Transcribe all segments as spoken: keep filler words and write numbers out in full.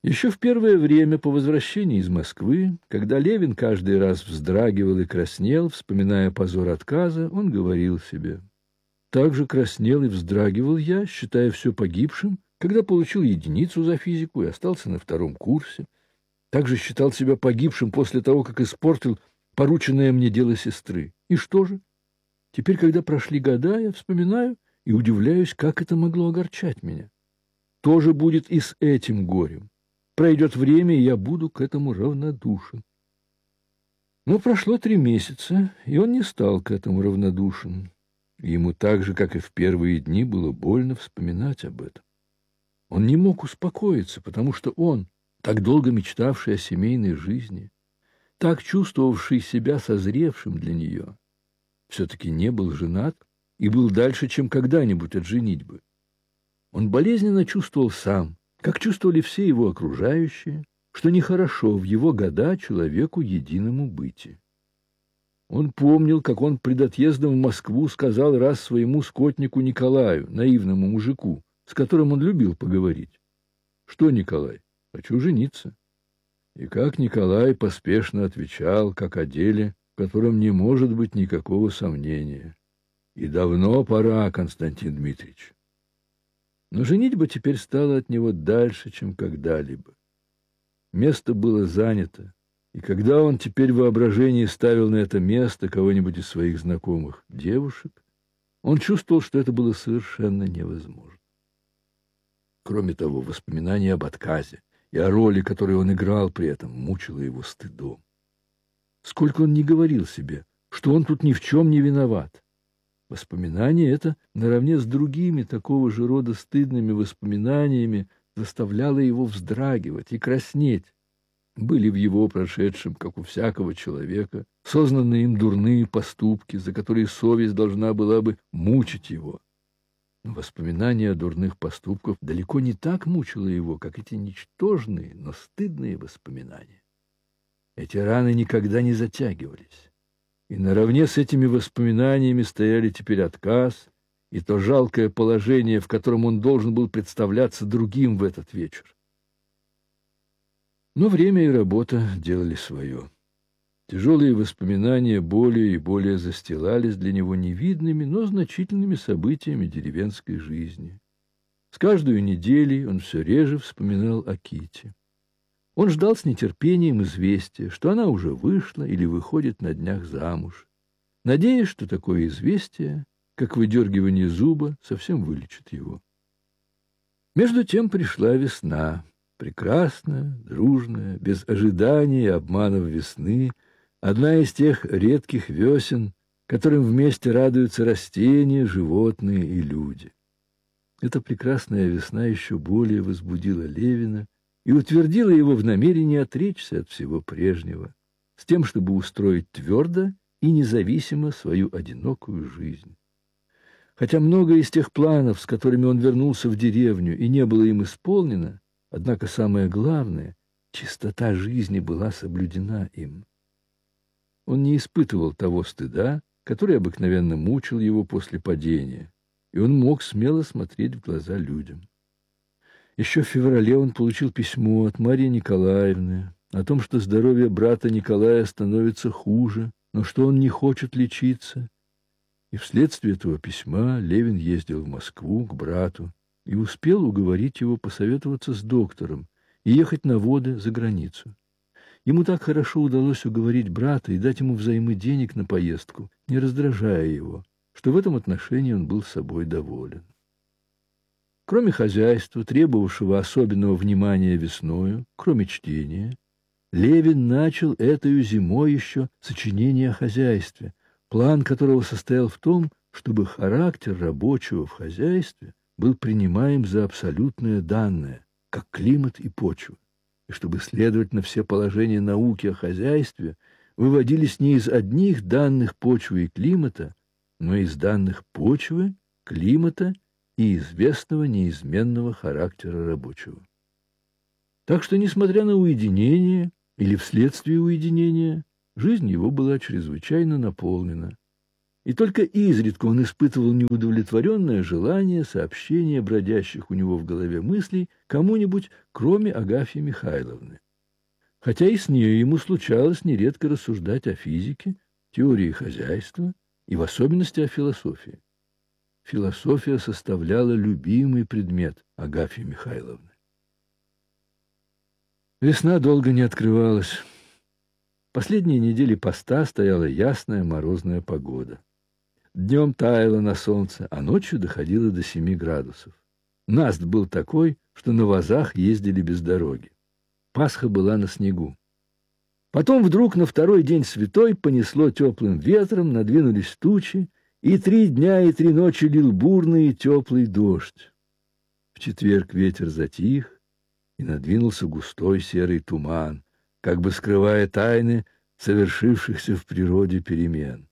Еще в первое время по возвращении из Москвы, когда Левин каждый раз вздрагивал и краснел, вспоминая позор отказа, он говорил себе: «Так же краснел и вздрагивал я, считая все погибшим, когда получил единицу за физику и остался на втором курсе. Также считал себя погибшим после того, как испортил порученное мне дело сестры. И что же? Теперь, когда прошли года, я вспоминаю и удивляюсь, как это могло огорчать меня. То же будет и с этим горем. Пройдет время, и я буду к этому равнодушен». Но прошло три месяца, и он не стал к этому равнодушен. Ему так же, как и в первые дни, было больно вспоминать об этом. Он не мог успокоиться, потому что он, так долго мечтавший о семейной жизни, так чувствовавший себя созревшим для нее, все-таки не был женат и был дальше, чем когда-нибудь от женитьбы. Он болезненно чувствовал сам, как чувствовали все его окружающие, что нехорошо в его года человеку единому быти. Он помнил, как он пред отъездом в Москву сказал раз своему скотнику Николаю, наивному мужику, с которым он любил поговорить: «Что, Николай, хочу жениться». И как Николай поспешно отвечал, как о деле, в котором не может быть никакого сомнения: «И давно пора, Константин Дмитриевич». Но женитьба теперь стала от него дальше, чем когда-либо. Место было занято, и когда он теперь в воображении ставил на это место кого-нибудь из своих знакомых девушек, он чувствовал, что это было совершенно невозможно. Кроме того, воспоминание об отказе и о роли, которую он играл при этом, мучило его стыдом. Сколько он ни говорил себе, что он тут ни в чем не виноват, воспоминание это, наравне с другими такого же рода стыдными воспоминаниями, заставляло его вздрагивать и краснеть. Были в его прошедшем, как у всякого человека, сознанные им дурные поступки, за которые совесть должна была бы мучить его. Но воспоминание о дурных поступках далеко не так мучило его, как эти ничтожные, но стыдные воспоминания. Эти раны никогда не затягивались. И наравне с этими воспоминаниями стояли теперь отказ и то жалкое положение, в котором он должен был представляться другим в этот вечер. Но время и работа делали свое. Тяжелые воспоминания более и более застилались для него невидными, но значительными событиями деревенской жизни. С каждой неделей он все реже вспоминал о Ките. Он ждал с нетерпением известия, что она уже вышла или выходит на днях замуж, надеясь, что такое известие, как выдергивание зуба, совсем вылечит его. Между тем пришла весна, прекрасная, дружная, без ожиданий и обманов весны, одна из тех редких весен, которым вместе радуются растения, животные и люди. Эта прекрасная весна еще более возбудила Левина и утвердила его в намерении отречься от всего прежнего, с тем, чтобы устроить твердо и независимо свою одинокую жизнь. Хотя многое из тех планов, с которыми он вернулся в деревню, и не было им исполнено, однако самое главное — чистота жизни была соблюдена им. Он не испытывал того стыда, который обыкновенно мучил его после падения, и он мог смело смотреть в глаза людям. Еще в феврале он получил письмо от Марьи Николаевны о том, что здоровье брата Николая становится хуже, но что он не хочет лечиться. И вследствие этого письма Левин ездил в Москву к брату и успел уговорить его посоветоваться с доктором и ехать на воды за границу. Ему так хорошо удалось уговорить брата и дать ему взаймы денег на поездку, не раздражая его, что в этом отношении он был собой доволен. Кроме хозяйства, требовавшего особенного внимания весною, кроме чтения, Левин начал этой зимой еще сочинение о хозяйстве, план которого состоял в том, чтобы характер рабочего в хозяйстве был принимаем за абсолютное данное, как климат и почва, и чтобы, следовательно, все положения науки о хозяйстве выводились не из одних данных почвы и климата, но из данных почвы, климата и известного неизменного характера рабочего. Так что, несмотря на уединение или вследствие уединения, жизнь его была чрезвычайно наполнена, и только изредка он испытывал неудовлетворенное желание сообщения бродящих у него в голове мыслей кому-нибудь, кроме Агафьи Михайловны. Хотя и с ней ему случалось нередко рассуждать о физике, теории хозяйства и в особенности о философии. Философия составляла любимый предмет Агафьи Михайловны. Весна долго не открывалась. Последние недели поста стояла ясная морозная погода. Днем таяло на солнце, а ночью доходило до семи градусов. Наст был такой, что на вазах ездили без дороги. Пасха была на снегу. Потом вдруг на второй день святой понесло теплым ветром, надвинулись тучи, и три дня и три ночи лил бурный и теплый дождь. В четверг ветер затих, и надвинулся густой серый туман, как бы скрывая тайны совершившихся в природе перемен.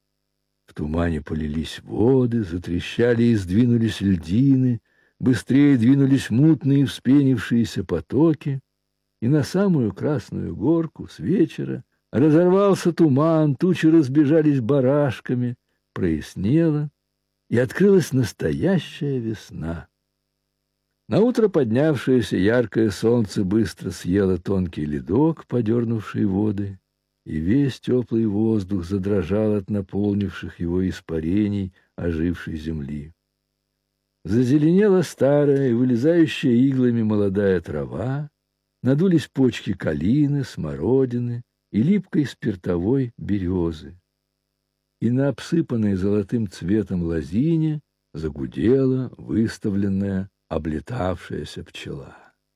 В тумане полились воды, затрещали и сдвинулись льдины, быстрее двинулись мутные вспенившиеся потоки, и на самую Красную Горку с вечера разорвался туман, тучи разбежались барашками, прояснело, и открылась настоящая весна. Наутро поднявшееся яркое солнце быстро съело тонкий ледок, подернувший воды, и весь теплый воздух задрожал от наполнивших его испарений ожившей земли. Зазеленела старая и вылезающая иглами молодая трава, надулись почки калины, смородины и липкой спиртовой березы. И на обсыпанной золотым цветом лозине загудела выставленная, облетавшаяся пчела.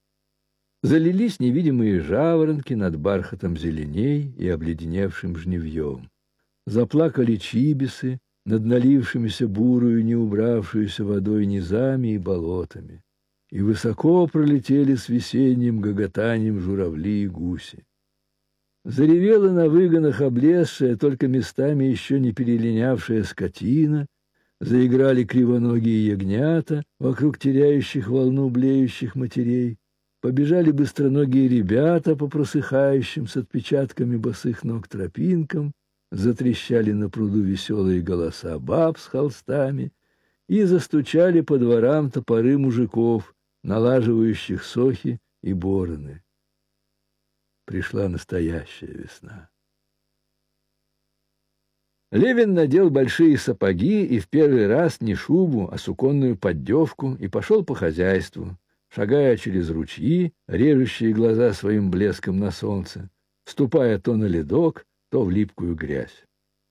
Залились невидимые жаворонки над бархатом зеленей и обледеневшим жнивьем. Заплакали чибисы над налившимися бурую, не убравшуюся водой низами и болотами. И высоко пролетели с весенним гоготанием журавли и гуси. Заревела на выгонах облезшая, только местами еще не перелинявшая скотина, заиграли кривоногие ягнята вокруг теряющих волну блеющих матерей, побежали быстроногие ребята по просыхающим с отпечатками босых ног тропинкам, затрещали на пруду веселые голоса баб с холстами и застучали по дворам топоры мужиков, налаживающих сохи и бороны. Пришла настоящая весна. Левин надел большие сапоги и в первый раз не шубу, а суконную поддевку и пошел по хозяйству, шагая через ручьи, режущие глаза своим блеском на солнце, ступая то на ледок, то в липкую грязь.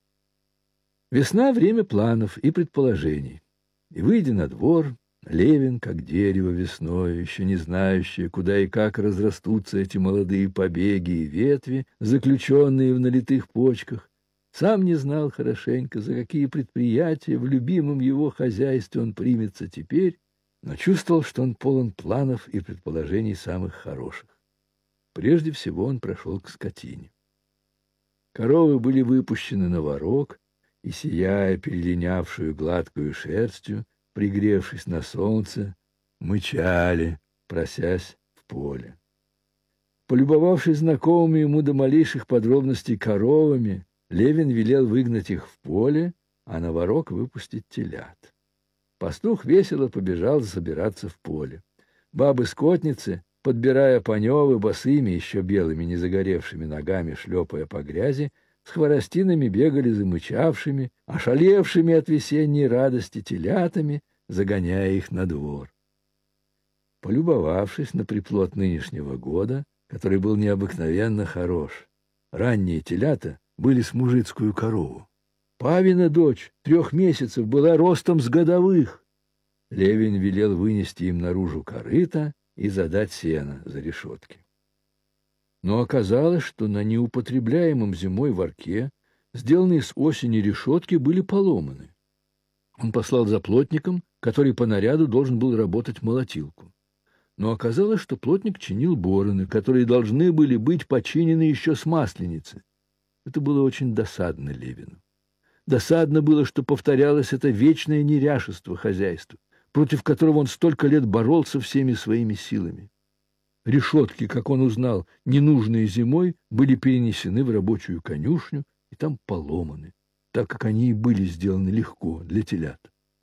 Весна — время планов и предположений. И, выйдя на двор, Левин, как дерево весною, еще не знающее, куда и как разрастутся эти молодые побеги и ветви, заключенные в налитых почках, сам не знал хорошенько, за какие предприятия в любимом его хозяйстве он примется теперь, но чувствовал, что он полон планов и предположений самых хороших. Прежде всего он прошел к скотине. Коровы были выпущены на ворог, и, сияя перелинявшую гладкую шерстью, пригревшись на солнце, мычали, просясь в поле. Полюбовавшись знакомыми ему до малейших подробностей коровами, Левин велел выгнать их в поле, а на ворог выпустить телят. Пастух весело побежал забираться в поле. Бабы-скотницы, подбирая паневы босыми, еще белыми незагоревшими ногами, шлепая по грязи, с хворостинами бегали замычавшими, ошалевшими от весенней радости телятами, загоняя их на двор. Полюбовавшись на приплод нынешнего года, который был необыкновенно хорош, ранние телята были с мужицкую корову. Павина дочь трех месяцев была ростом с годовых. Левин велел вынести им наружу корыто и задать сено за решетки. Но оказалось, что на неупотребляемом зимой ворке, сделанные с осени решетки, были поломаны. Он послал за плотником, который по наряду должен был работать молотилку. Но оказалось, что плотник чинил бороны, которые должны были быть починены еще с Масленицы. Это было очень досадно Левину. Досадно было, что повторялось это вечное неряшество хозяйства, против которого он столько лет боролся всеми своими силами. Решетки, как он узнал, ненужные зимой, были перенесены в рабочую конюшню и там поломаны. так как они и были сделаны легко для телят.